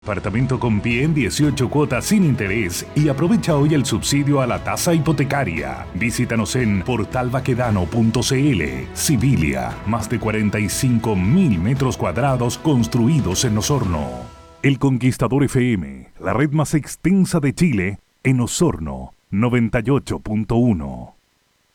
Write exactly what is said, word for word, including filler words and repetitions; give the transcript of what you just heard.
Apartamento con pie en dieciocho cuotas sin interés y aprovecha hoy el subsidio a la tasa hipotecaria. Visítanos en portal baquedano punto c l. Sibilia, más de cuarenta y cinco mil metros cuadrados construidos en Osorno. El Conquistador F M, la red más extensa de Chile, en Osorno, noventa y ocho punto uno.